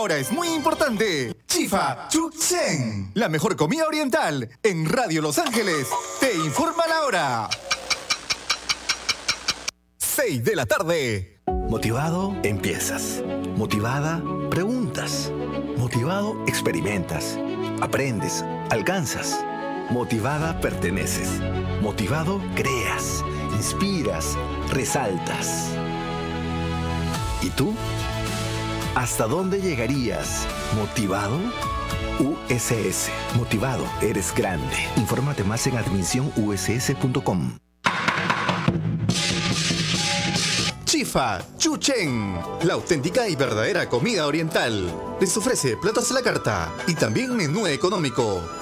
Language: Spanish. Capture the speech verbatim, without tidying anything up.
Ahora es muy importante. Chifa Chuchen, la mejor comida oriental en Radio Los Ángeles. Te informa la hora. seis de la tarde. Motivado, empiezas. Motivada, preguntas. Motivado, experimentas. Aprendes, alcanzas. Motivada, perteneces. Motivado, creas, inspiras, resaltas. ¿Y tú? ¿Hasta dónde llegarías? ¿Motivado? U S S. Motivado, eres grande. Infórmate más en admisión u s s punto com. Chifa Chuchen, la auténtica y verdadera comida oriental. Les ofrece platos a la carta y también menú económico.